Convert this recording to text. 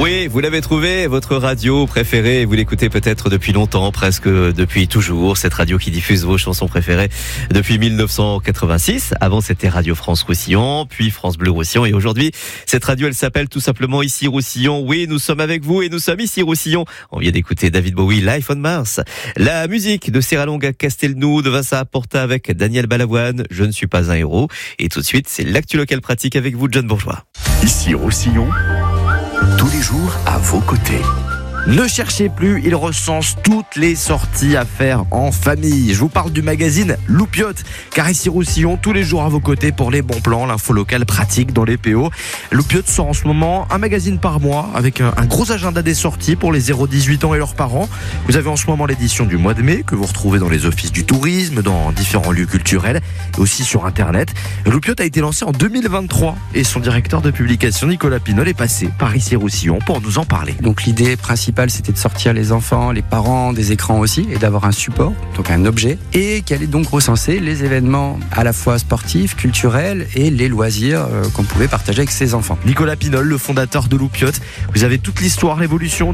Oui, vous l'avez trouvé, votre radio préférée. Vous l'écoutez peut-être depuis longtemps, presque depuis toujours. Cette radio qui diffuse vos chansons préférées depuis 1986. Avant, c'était Radio France Roussillon, puis France Bleu Roussillon. Et aujourd'hui, cette radio, elle s'appelle tout simplement Ici Roussillon. Oui, nous sommes avec vous et nous sommes ici Roussillon. On vient d'écouter David Bowie, Life on Mars. La musique de Serralonga Castelnou, de Vincent Porta avec Daniel Balavoine, Je ne suis pas un héros. Et tout de suite, c'est l'actu local pratique avec vous, John Bourgeois. Ici Roussillon, tous les jours à vos côtés. Ne cherchez plus, il recense toutes les sorties à faire en famille. Je vous parle du magazine Loupiote, car ici Roussillon, tous les jours à vos côtés pour les bons plans, l'info locale pratique dans les PO. Loupiote sort en ce moment un magazine par mois avec un gros agenda des sorties pour les 0-18 ans et leurs parents. Vous avez en ce moment l'édition du mois de mai que vous retrouvez dans les offices du tourisme, dans différents lieux culturels et aussi sur Internet. Loupiote a été lancé en 2023 et son directeur de publication, Nicolas Pinol, est passé par ici Roussillon pour nous en parler. Donc l'idée principale, c'était de sortir les enfants, les parents des écrans aussi, et d'avoir un support, donc un objet, et qui allait donc recenser les événements à la fois sportifs, culturels et les loisirs qu'on pouvait partager avec ses enfants. Nicolas Pinol, le fondateur de Loupiote. Vous avez toute l'histoire, l'évolution